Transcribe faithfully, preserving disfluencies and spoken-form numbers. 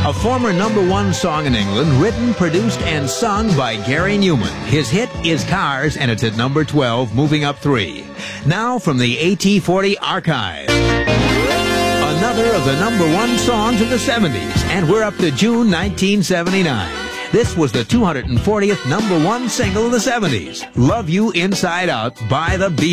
A former number one song in England, written, produced, and sung by Gary Newman. His hit is Cars, and it's at number twelve, moving up three. Now from the A T forty archive. Another of the number one songs of the seventies, and we're up to June nineteen seventy-nine. This was the two hundred fortieth number one single of the seventies, Love You Inside Out by the Bee Gees.